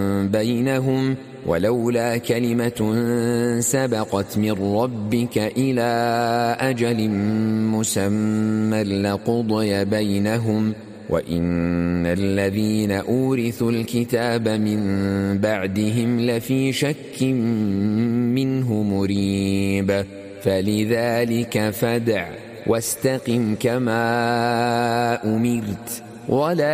بينهم ولولا كلمة سبقت من ربك إلى أجل مسمى لقضي بينهم وإن الذين أورثوا الكتاب من بعدهم لفي شك منه مريب فلذلك فادع واستقم كما أمرت ولا